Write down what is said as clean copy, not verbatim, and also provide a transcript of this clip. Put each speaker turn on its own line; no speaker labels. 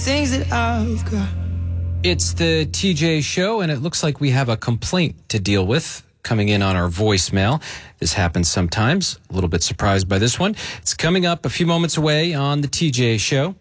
things that I've got.
It's the TJ Show, and it looks like we have a complaint to deal with coming in on our voicemail. This happens sometimes. A little bit surprised by this one. It's coming up a few moments away on the TJ Show.